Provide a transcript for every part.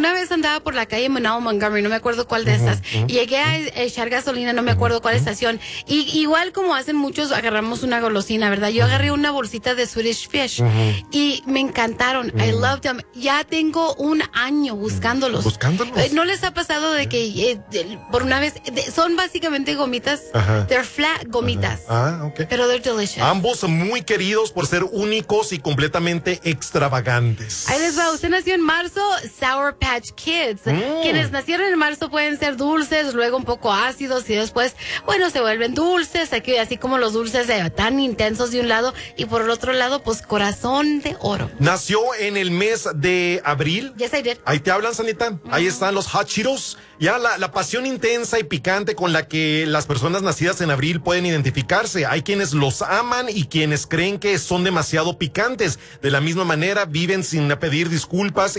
una vez andaba por la calle Montgomery, no me acuerdo cuál de estas, y llegué a echar gasolina, no me acuerdo cuál estación, y igual como hacen muchos, agarramos una golosina, ¿verdad? Yo agarré una bolsita de Swedish Fish y me encantaron. I loved them. Ya tengo un año buscándolos. ¿No les ha pasado de que por una vez son básicamente gomitas? They're flat gomitas. Okay. Pero they're delicious. Ambos son muy queridos por ser únicos y completamente extravagantes. Ahí les va. Usted nació en marzo, Sour Patch Kids. Quienes nacieron en marzo pueden ser dulces, luego un poco ácidos y después, bueno, se vuelven dulces, así como los dulces tan intensos de un lado y por el otro lado, pues corazón de oro. Nació en el mes de abril. Yes, I did. Ahí te hablan, Sanita. Ahí están los Hot Cheetos. Ya la pasión intensa y picante con la que las personas nacidas en abril pueden identificarse. Hay quienes los aman y quienes creen que son demasiado picantes. De la misma manera, viven sin pedir disculpas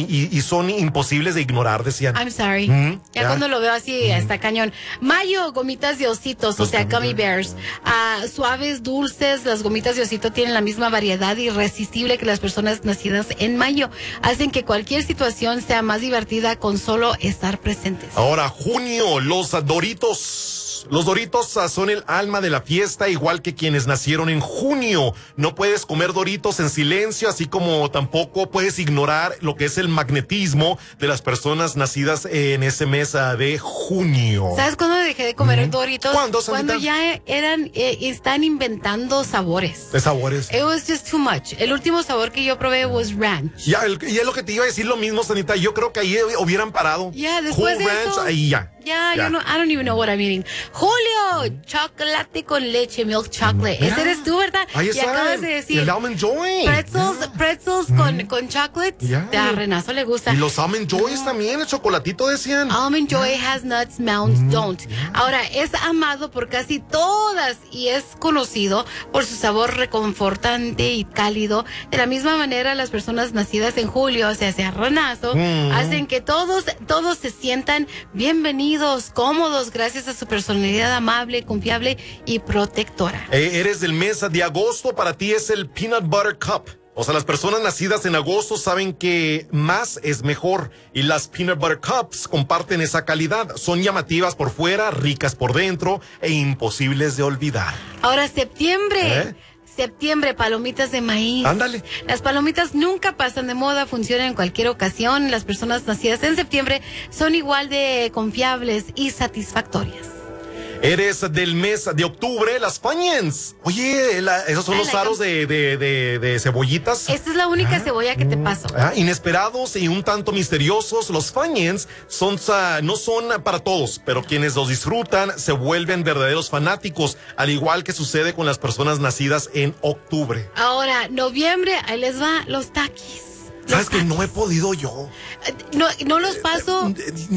y son imposibles de ignorar, decían. I'm sorry. Ya cuando lo veo así, está cañón. Mayo, gomitas de ositos, o sea, gummy bears. Suaves, dulces, las gomitas de osito tienen la misma variedad irresistible que las personas nacidas en mayo. Hacen que cualquier situación sea más divertida con solo estar presentes. Ahora, junio, los Doritos. Los Doritos son el alma de la fiesta, igual que quienes nacieron en junio. No puedes comer Doritos en silencio, así como tampoco puedes ignorar lo que es el magnetismo de las personas nacidas en ese mes de junio. ¿Sabes cuándo dejé de comer Doritos? ¿Cuándo, Cuando ya están inventando sabores. De sabores. It was just too much. El último sabor que yo probé was ranch. Ya, y es lo que te iba a decir lo mismo, Sanita. Yo creo que ahí hubieran parado. Ya, después Cool de Ranch, eso. ahí ya. I don't even know what I'm eating. Julio, chocolate con leche, milk chocolate. Mira, Ese eres tú, ¿verdad? Ahí y está. acabas de decir. Y el Almond Joy. Pretzels con chocolate. A Renazo le gusta. Y los Almond Joys también, el chocolatito decían. Almond Joy has nuts, mounds don't. Ahora, es amado por casi todas y es conocido por su sabor reconfortante y cálido. De la misma manera, las personas nacidas en julio, o sea Renazo, hacen que todos se sientan bienvenidos, cómodos, gracias a su personalidad amable, confiable y protectora. Eres del mes de agosto, para ti es el Peanut Butter Cup. O sea, las personas nacidas en agosto saben que más es mejor y las Peanut Butter Cups comparten esa calidad. Son llamativas por fuera, ricas por dentro e imposibles de olvidar. Ahora, septiembre, palomitas de maíz. Ándale. Las palomitas nunca pasan de moda, funcionan en cualquier ocasión. Las personas nacidas en septiembre son igual de confiables y satisfactorias. Eres del mes de octubre, las Funyuns. Oye, esos son los aros de cebollitas. Esta es la única cebolla que te paso. Inesperados y un tanto misteriosos, los Funyuns no son para todos, pero quienes los disfrutan se vuelven verdaderos fanáticos, al igual que sucede con las personas nacidas en octubre. Ahora, noviembre, ahí les va los taquis. ¿Sabes que no he podido yo? No los paso.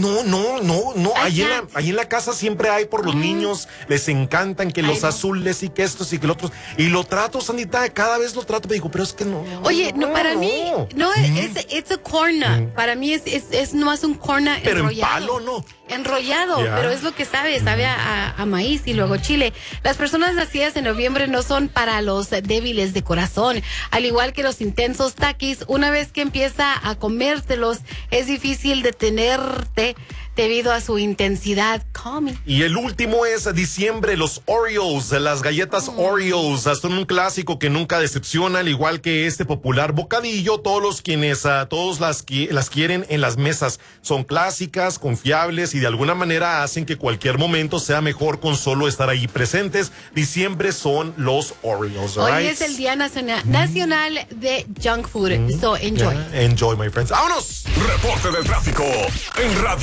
No. Ahí en la casa siempre hay por los niños. Les encantan que los azules y que estos y que los otros. Y lo trato, Sanita, cada vez lo trato. Me digo, pero es que no. Oye, para mí, it's a corn nut. Para mí es nomás un corn nut pero enrollado. en palo, no. Enrollado, pero es lo que sabe a maíz y luego chile. Las personas nacidas en noviembre no son para los débiles de corazón. Al igual que los intensos taquis, una vez que empieza a comértelos, es difícil detenerte debido a su intensidad. Y el último es diciembre, los Oreos, las galletas Oreos, son un clásico que nunca decepciona, al igual que este popular bocadillo. Todos las quieren en las mesas. Son clásicas, confiables y de alguna manera hacen que cualquier momento sea mejor con solo estar ahí presentes. Diciembre son los Oreos. Hoy es el Día Nacional de Junk Food, so enjoy. Enjoy, my friends. ¡Vámonos! Reporte del tráfico en Radio